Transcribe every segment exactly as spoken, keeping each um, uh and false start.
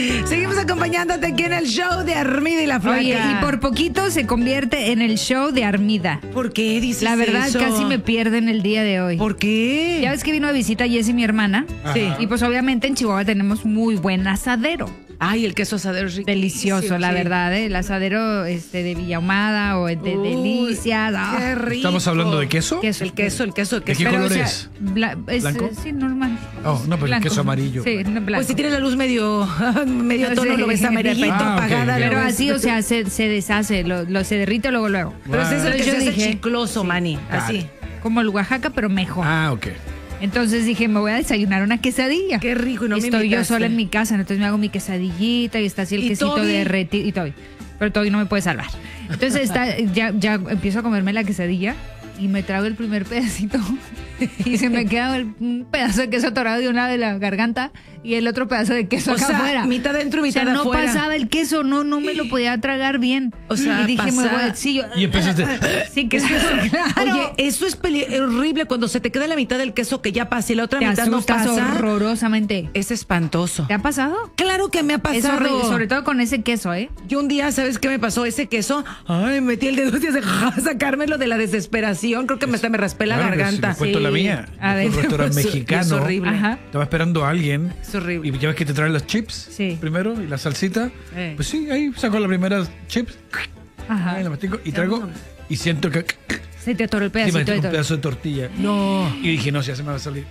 Seguimos acompañándote aquí en el show de Armida y la Flaca. Oye, y por poquito se convierte en el show de Armida. ¿Por qué dices La verdad, eso? casi me pierden el día de hoy. ¿Por qué? Ya ves que vino a visita Jessie, mi hermana. Sí. Y pues obviamente en Chihuahua tenemos muy buen asadero. Ay, el queso asadero es riquísimo. Delicioso, la sí. verdad, ¿eh? El asadero este, de Villa Ahumada o de Uy, Delicias. Ah, Qué rico. ¿Estamos hablando de queso? queso. El queso, el queso, el ¿De queso. qué Pero, color o sea, es? Bla- es, ¿Blanco? eh, Sí, normal. Oh, no, pero el Blanco. queso amarillo. Sí, no, blanco. Pues si tiene la luz medio, medio No, tono, sí, lo ves de amarillito, repente. Ah, ok. apagada. lo Pero ves- así, o sea, se, se deshace, lo, lo se derrite luego, luego. Pero ese es el que Yo se hace dije, chicloso, Manny. Así. como el Oaxaca, pero mejor. Ah, ok. Entonces dije, me voy a desayunar una quesadilla. Qué rico, y no me Estoy yo invitaste. sola en mi casa, entonces me hago mi quesadillita y está así el ¿Y quesito Toby? derretido y todo. Pero Toby no me puede salvar. Entonces está, ya, ya empiezo a comerme la quesadilla y me trago el primer pedacito y se me queda el- un pedazo de queso atorado de una de la garganta y el otro pedazo de queso O acá sea, afuera. mitad dentro, O mitad sea, no afuera. pasaba el queso, no, no me lo podía tragar bien. O sea, y dije, me pasaba- voy a- sí, yo- Y empezaste. Sí, que claro. Oye, eso es peli- horrible cuando se te queda la mitad del queso que ya pasa y la otra te mitad no asustas pasa. horrorosamente. Es espantoso. ¿Te ha pasado? Claro que me ha Es pasado. horrible, sobre todo con ese queso, ¿eh? Yo un día, ¿sabes qué me pasó? Ese queso, ay, metí el dedo y hace sacármelo de la desesperación. Creo que me, hasta me raspé la Claro, garganta. si te cuento Sí. la mía. A ver. Un restaurante Es- mexicano. es horrible. Ajá. Estaba esperando a alguien. Es horrible. Y ya ves que te traen los chips Sí. primero y la salsita. Eh. Pues sí, ahí saco la primera chips. Ajá. Ahí la mastico y traigo. Y siento que. Se te atoró el Sí, me pedacito metí de un todo. pedazo de tortilla. No, Y dije, no, si ya se me va a salir.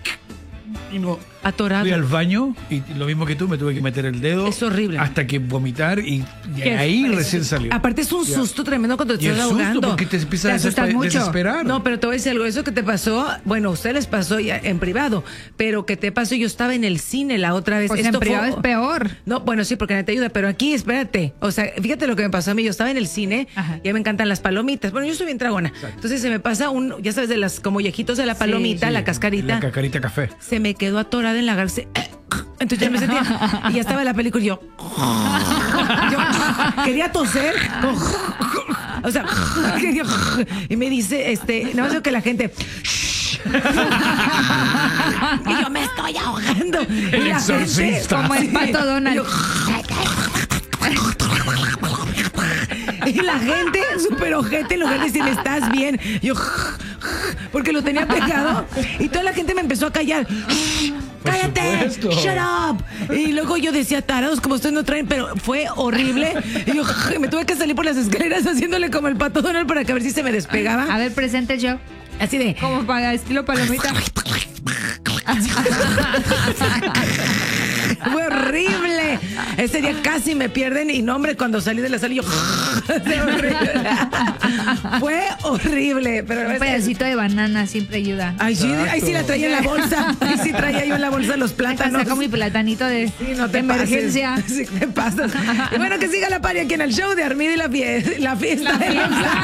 Y no. atorado. Fui al baño y lo mismo que tú, me tuve que meter el dedo. Es horrible. Hasta que vomitar y, y ¿Qué? ahí recién salió. Aparte es un Ya. susto tremendo cuando te Y el estás susto ahogando. porque te empieza Te a asustas desesper- mucho. desesperar. No, pero te voy a decir algo. Eso que te pasó, bueno, a ustedes les pasó ya en privado, pero que te pasó, yo estaba en el cine la otra vez. Pues en Esto fue- privado es peor. No, bueno, sí, porque nadie te ayuda, pero aquí, espérate. O sea, fíjate lo que me pasó a mí. Yo estaba en el cine, Ajá. y a mí me encantan las palomitas. Bueno, yo soy bien tragona. Entonces se me pasa un, ya sabes, de las como mollejitos de la palomita, Sí, la cascarita. La cascarita café. Se me quedó atorada en la garganta. Entonces ya me sentía, y ya estaba la película y yo, yo quería toser, o sea, y me dice, este, no sé que la gente, y yo me estoy ahogando. Y El la exorcista. Como el pato Donald. yo- y la gente, súper ojete, en lugar de decirme, ¿estás bien? Yo, porque lo tenía pegado. Y toda la gente me empezó a callar. Por ¡Cállate! supuesto. ¡Shut up! Y luego yo decía, tarados, como ustedes no traen, pero fue horrible. Y yo me tuve que salir por las escaleras haciéndole como el pato Donald para que a ver si se me despegaba. A ver, presente yo. Así de... Como para estilo palomita. Fue horrible. Ese día casi me pierden y no, hombre, cuando salí de la sala yo... Fue horrible. Fue horrible. Pero Un pedacito de banana siempre ayuda. Ay, sí, ahí sí la traía en la bolsa. Ahí sí traía yo en la bolsa los plátanos. Saco mi platanito de, Sí, no te de emergencia. pases. Sí, te pasas. Y bueno, que siga la pari aquí en el show de Armida y la, fie- la fiesta. La fiesta.